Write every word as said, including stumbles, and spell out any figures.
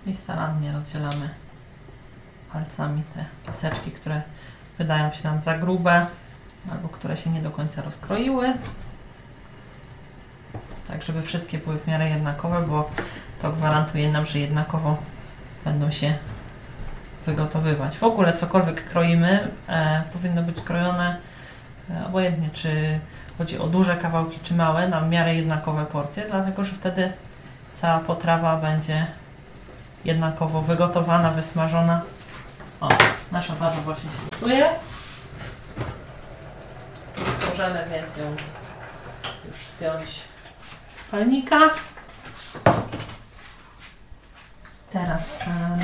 I starannie rozdzielamy palcami te paseczki, które wydają się nam za grube albo które się nie do końca rozkroiły. Tak, żeby wszystkie były w miarę jednakowe, bo to gwarantuje nam, że jednakowo będą się wygotowywać. W ogóle cokolwiek kroimy, e, powinno być krojone e, obojętnie, czy chodzi o duże kawałki, czy małe, na miarę jednakowe porcje, dlatego że wtedy cała potrawa będzie jednakowo wygotowana, wysmażona. O, nasza warza właśnie się gotuje. Możemy więc ją już zdjąć z palnika. Teraz